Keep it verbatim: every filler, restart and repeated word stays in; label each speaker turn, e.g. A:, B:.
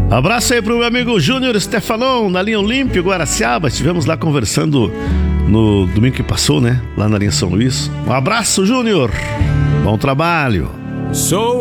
A: Abraço aí pro meu amigo Júnior Stefanon, na linha Olímpio, Guaraciaba. Estivemos lá conversando no domingo que passou, né? Lá na linha São Luís. Um abraço, Júnior. Bom trabalho.
B: Sou